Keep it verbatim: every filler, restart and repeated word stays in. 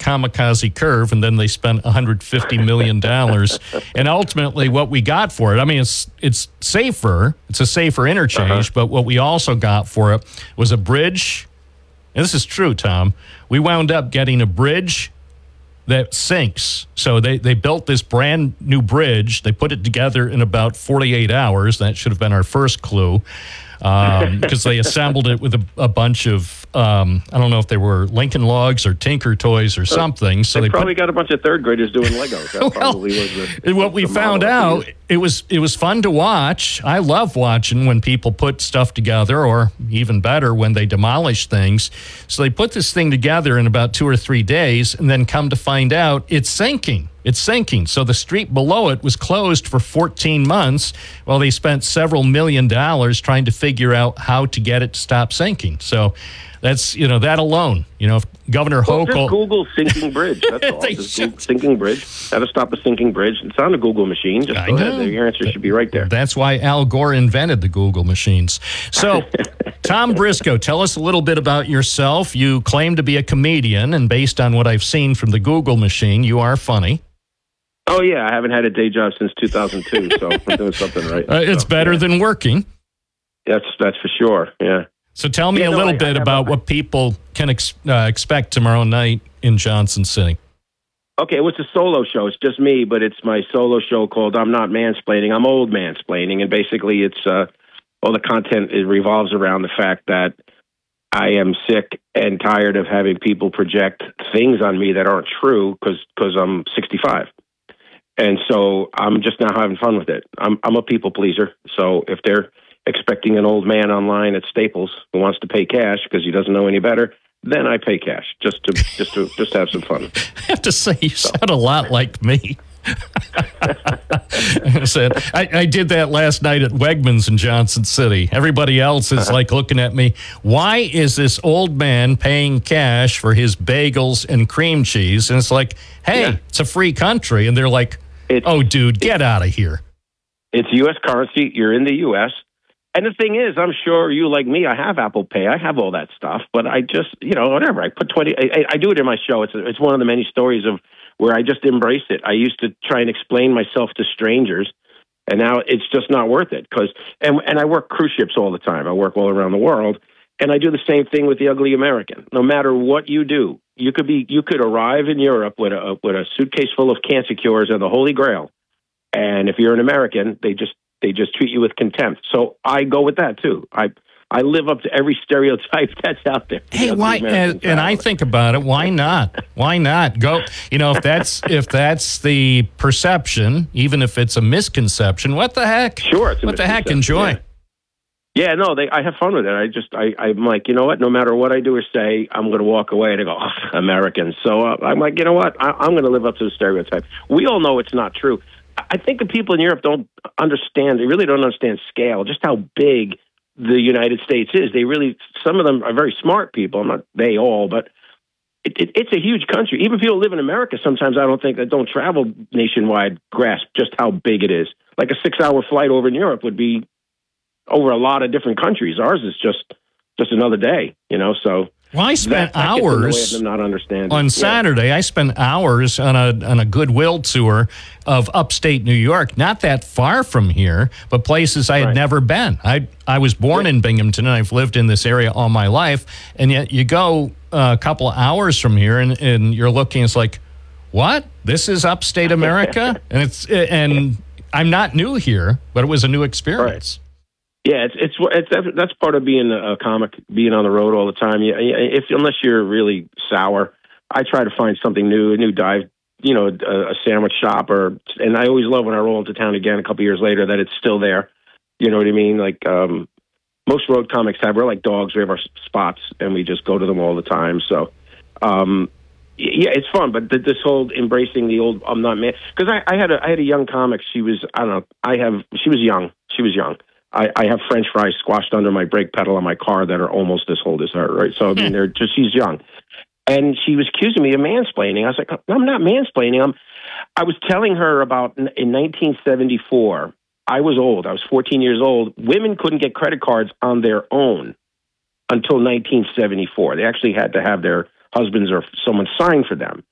kamikaze curve, and then they spent one hundred fifty million dollars. And ultimately, what we got for it, I mean, it's it's safer. It's a safer interchange, uh-huh. but what we also got for it was a bridge. And this is true, Tom. We wound up getting a bridge that sinks. So they, they built this brand new bridge. They put it together in about forty-eight hours. That should have been our first clue. Because um, they assembled it with a, a bunch of, um, I don't know if they were Lincoln Logs or Tinker Toys or something. So they, they probably put, got a bunch of third graders doing Legos. That well, probably was the, what we the found out, it was it was fun to watch. I love watching when people put stuff together, or even better, when they demolish things. So they put this thing together in about two or three days, and then come to find out it's sinking. It's sinking. So the street below it was closed for fourteen months while they spent several million dollars trying to figure out how to get it to stop sinking. So that's, you know, that alone. You know, if Governor well, Hochul... Just Google sinking bridge. That's all. Just Google sinking bridge. How to stop a sinking bridge. It's on a Google machine. Just I go know. ahead. Your answer should be right there. That's why Al Gore invented the Google machines. So, Tom Briscoe, tell us a little bit about yourself. You claim to be a comedian, and based on what I've seen from the Google machine, you are funny. Oh, yeah. I haven't had a day job since two thousand two, so I'm doing something right. Uh, it's so, better yeah. than working. That's that's for sure, yeah. So tell me yeah, a no, little I, bit I about a, what people can ex- uh, expect tomorrow night in Johnson City. Okay, well, it's a solo show. It's just me, but it's my solo show called I'm Not Mansplaining, I'm Old Mansplaining, and basically it's uh, all the content it revolves around the fact that I am sick and tired of having people project things on me that aren't true because because I'm sixty-five. And so I'm just now having fun with it. I'm I'm a people pleaser. So if they're expecting an old man online at Staples who wants to pay cash because he doesn't know any better, then I pay cash just to just to just to have some fun. I have to say, you so. sound a lot like me. I said I, I did that last night at Wegmans in Johnson City. Everybody else is uh-huh. like looking at me. Why is this old man paying cash for his bagels and cream cheese? And it's like, hey, yeah. it's a free country. And they're like, it's, oh, dude, get out of here. It's U S currency. You're in the U S And the thing is, I'm sure you, like me, I have Apple Pay. I have all that stuff. But I just, you know, whatever. I put twenty. I, I do it in my show. It's it's one of the many stories of where I just embrace it. I used to try and explain myself to strangers, and now it's just not worth it. Because and and I work cruise ships all the time. I work all around the world, and I do the same thing with the Ugly American. No matter what you do, you could be you could arrive in Europe with a with a suitcase full of cancer cures and the Holy Grail, and if you're an American, they just they just treat you with contempt. So I go with that too. I I live up to every stereotype that's out there. Hey, why? And, and I think about it. Why not? Why not go? You know, if that's if that's the perception, even if it's a misconception, what the heck? Sure, it's a what the heck? Enjoy. Yeah. Yeah, no, they. I have fun with it. I just, I, I'm like, you know what? No matter what I do or say, I'm going to walk away and I go, oh, Americans. So uh, I'm like, you know what? I, I'm going to live up to the stereotype. We all know it's not true. I think the people in Europe don't understand. They really don't understand scale, just how big the United States is. They really, some of them are very smart people. I'm not they all, but it, it, it's a huge country. Even people who live in America, sometimes I don't think that don't travel nationwide grasp just how big it is. Like a six-hour flight over in Europe would be over a lot of different countries. Ours is just just another day, you know. So well, I spent that, that hours them not understanding. on Saturday. Yeah. I spent hours on a on a Goodwill tour of upstate New York, not that far from here, but places I had right. never been. I I was born yeah. in Binghamton, and I've lived in this area all my life. And yet, you go a couple of hours from here, and, and you're looking. It's like, what? This is upstate America, and it's and I'm not new here, but it was a new experience. Right. Yeah, it's it's it's that's part of being a comic, being on the road all the time. Yeah, if unless you're really sour, I try to find something new, a new dive, you know, a, a sandwich shop, or and I always love when I roll into town again a couple years later that it's still there. You know what I mean? Like um, most road comics have, we're like dogs. We have our spots, and we just go to them all the time. So, um, yeah, it's fun. But th- this whole embracing the old, I'm not man, because I, I had a I had a young comic. She was I don't know. I have she was young. She was young. I, I have French fries squashed under my brake pedal on my car that are almost as old as her, right? So, I mean, they're just, she's young. And she was accusing me of mansplaining. I was like, I'm not mansplaining. I'm, I was telling her about in nineteen seventy-four, I was old. I was fourteen years old. Women couldn't get credit cards on their own until nineteen seventy-four. They actually had to have their husbands or someone sign for them.